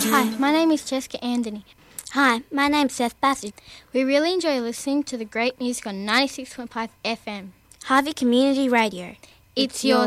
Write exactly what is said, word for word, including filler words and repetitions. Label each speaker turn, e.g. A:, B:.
A: Hi, my name is Jessica Anthony.
B: Hi, my name's Seth Bassett.
A: We really enjoy listening to the great music on ninety-six point five F M.
B: Harvey Community Radio.
A: It's, it's your